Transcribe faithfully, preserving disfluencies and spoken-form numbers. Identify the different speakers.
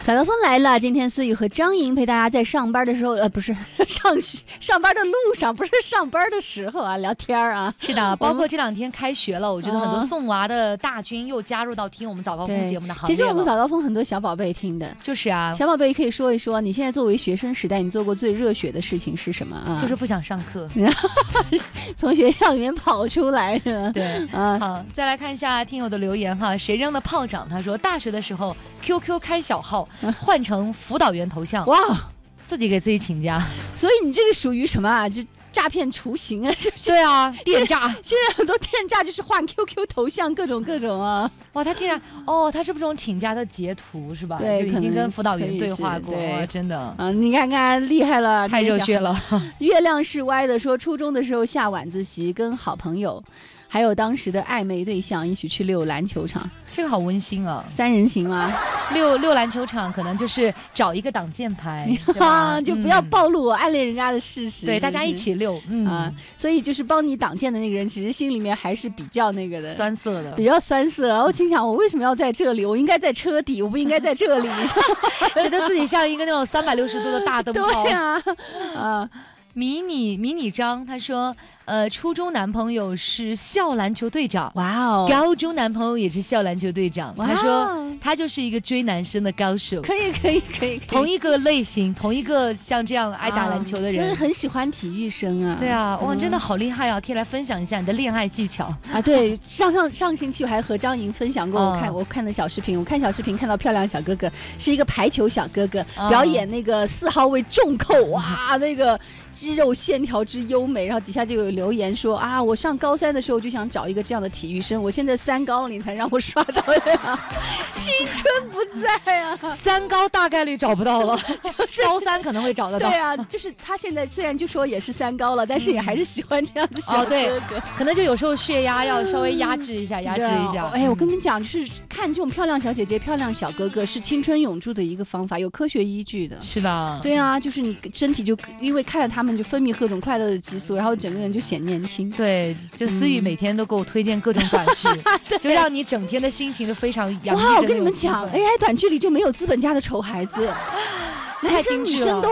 Speaker 1: 早高峰来了，今天思雨和张莹陪大家在上班的时候，呃，不是上上班的路上，不是上班的时候啊，聊天啊。
Speaker 2: 是的，包括这两天开学了，我觉得很多送娃的大军又加入到听我们早高峰节目的行列了。
Speaker 1: 其实我们早高峰很多小宝贝听的，
Speaker 2: 就是啊，
Speaker 1: 小宝贝可以说一说，你现在作为学生时代，你做过最热血的事情是什么啊？
Speaker 2: 就是不想上课，
Speaker 1: 从学校里面跑出来是吧？
Speaker 2: 对，啊，好，再来看一下听友的留言哈，谁扔的炮仗？他说大学的时候 Q Q 开小号。换成辅导员头像，哇，自己给自己请假，
Speaker 1: 所以你这个属于什么啊？就诈骗雏形啊，是不是？
Speaker 2: 对啊，电诈，
Speaker 1: 现在很多电诈就是换 Q Q 头像，各种各种啊。
Speaker 2: 哇，他竟然哦，他是不是这种请假的截图是吧？
Speaker 1: 对，
Speaker 2: 就已经跟辅导员对话过，
Speaker 1: 对，
Speaker 2: 真的。
Speaker 1: 嗯，你看看厉害了，
Speaker 2: 太热血了。
Speaker 1: 月亮是歪的，说初中的时候下晚自习，跟好朋友。还有当时的暧昧对象一起去溜篮球场，
Speaker 2: 这个好温馨啊！
Speaker 1: 三人行吗？
Speaker 2: 溜溜篮球场可能就是找一个挡箭牌，
Speaker 1: 啊，就不要暴露我暗恋人家的事实。
Speaker 2: 对，大家一起溜，嗯
Speaker 1: 啊，所以就是帮你挡箭的那个人，其实心里面还是比较那个的，
Speaker 2: 酸涩的，
Speaker 1: 比较酸涩。然后心想，我为什么要在这里？我应该在车底，我不应该在这里。
Speaker 2: 觉得自己像一个那种三百六十度的大灯泡。
Speaker 1: 对啊，啊。
Speaker 2: 迷你迷你张他说，呃，初中男朋友是校篮球队长，哇哦，高中男朋友也是校篮球队长。他说他就是一个追男生的高手，
Speaker 1: 可以可以可以，
Speaker 2: 同一个类型，同一个像这样爱打篮球的人，
Speaker 1: 就是很喜欢体育生啊。
Speaker 2: 对啊，哇，真的好厉害啊！可以来分享一下你的恋爱技巧
Speaker 1: 啊。对，上上上星期我还和张莹分享过，我看我看的小视频，我看小视频看到漂亮小哥哥是一个排球小哥哥，表演那个四号位重扣，哇，那个肌肉线条之优美，然后底下就有留言说啊，我上高三的时候就想找一个这样的体育生，我现在三高了，你才让我刷到呀，青春不在啊，
Speaker 2: 三高大概率找不到了，就是高三可能会找得到。
Speaker 1: 对啊，就是他现在虽然就说也是三高了，但是也还是喜欢这样的小哥哥。哦，
Speaker 2: 对，可能就有时候血压要稍微压制一下，压制一下。
Speaker 1: 哎，我跟你讲，就是看这种漂亮小姐姐、漂亮小哥哥是青春永驻的一个方法，有科学依据的。
Speaker 2: 是的。
Speaker 1: 对啊，就是你身体就因为看着他们就分泌各种快乐的激素，然后整个人就显年轻。
Speaker 2: 对，就思雨每天都给我推荐各种短剧，嗯、就让你整天的心情都非常洋溢着。
Speaker 1: 哇，我跟你们讲 ，A I 短剧里就没有资本家的丑孩子，
Speaker 2: 太精致了。